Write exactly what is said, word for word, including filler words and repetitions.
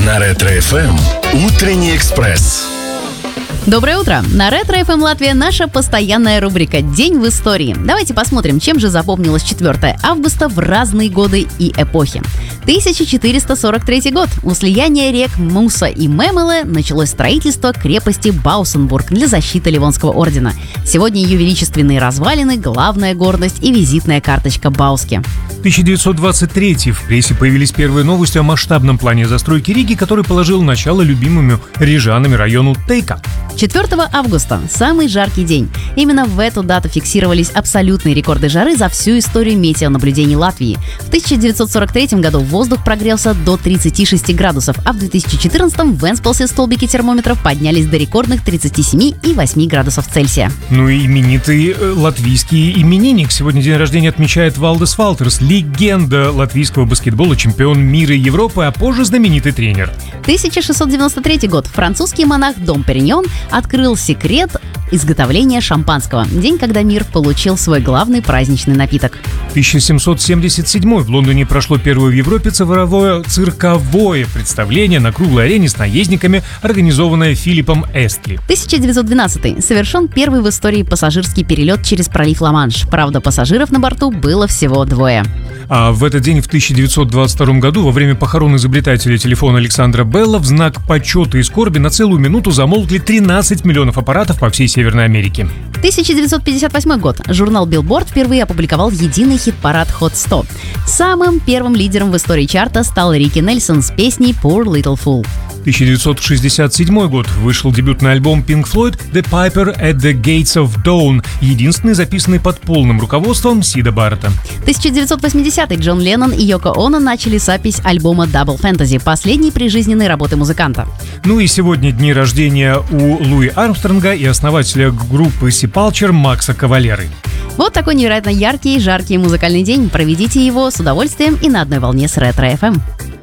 На Ретро-эф эм «Утренний экспресс». Доброе утро! На Ретро-эф эм Латвия наша постоянная рубрика «День в истории». Давайте посмотрим, чем же запомнилось четвёртое августа в разные годы и эпохи. тысяча четыреста сорок третий год. У слияния рек Муса и Мемеле началось строительство крепости Баусенбург для защиты Ливонского ордена. Сегодня ее величественные развалины – главная гордость и визитная карточка Бауски. тысяча девятьсот двадцать третий. В прессе появились первые новости о масштабном плане застройки Риги, который положил начало любимому рижанами району Тейка. четвёртого августа – самый жаркий день. Именно в эту дату фиксировались абсолютные рекорды жары за всю историю метеонаблюдений Латвии. В тысяча девятьсот сорок третьем году воздух прогрелся до тридцати шести градусов, а в две тысячи четырнадцатом в Венспилсе столбики термометров поднялись до рекордных тридцати семи и восьми градусов Цельсия. Ну и именитый э, латвийский именинник. Сегодня день рождения отмечает Валдес Валтерс, легенда латвийского баскетбола, чемпион мира и Европы, а позже знаменитый тренер. тысяча шестьсот девяносто третий год. Французский монах Дом Периньон открыл секрет изготовления шампанского. День, когда мир получил свой главный праздничный напиток. тысяча семьсот семьдесят седьмой. В Лондоне прошло первое в Европе цифровое цирковое представление на круглой арене с наездниками, организованное Филиппом Эстли. тысяча девятьсот двенадцатый. Совершен первый в истории пассажирский перелет через пролив Ла-Манш. Правда, пассажиров на борту было всего двое. А в этот день, в тысяча девятьсот двадцать втором году, во время похорон изобретателя телефона Александра Белла, в знак почета и скорби на целую минуту замолкли тринадцать миллионов аппаратов по всей Северной Америке. тысяча девятьсот пятьдесят восьмой год. Журнал Billboard впервые опубликовал единый хит-парад Hot сто. Самым первым лидером в истории чарта стал Рики Нельсон с песней Poor Little Fool. тысяча девятьсот шестьдесят седьмой год. Вышел дебютный альбом Pink Floyd «The Piper at the Gates of Dawn», единственный записанный под полным руководством Сида Баррета. тысяча девятьсот восьмидесятый. Джон Леннон и Йоко Оно начали запись альбома Double Fantasy, последней прижизненной работы музыканта. Ну и сегодня дни рождения у Луи Армстронга и основателя группы Sepultura Макса Кавалеры. Вот такой невероятно яркий и жаркий музыкальный день. Проведите его с удовольствием и на одной волне с Ретро-эф эм.